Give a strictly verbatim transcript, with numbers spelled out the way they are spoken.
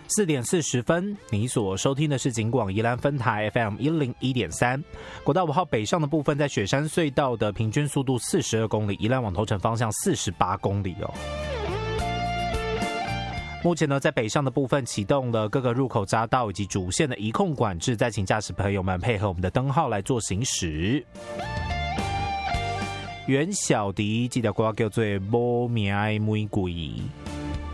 四点四十分，你所收听的是警广宜兰分台 F M 一零一点三。国道五号北上的部分，在雪山隧道的平均速度四十二公里，宜兰往头城方向四十八公里哦。目前呢，在北上的部分启动了各个入口匝道以及主线的移控管制，再请驾驶朋友们配合我们的灯号来做行驶。袁小迪记得歌叫做《无名的玫瑰》。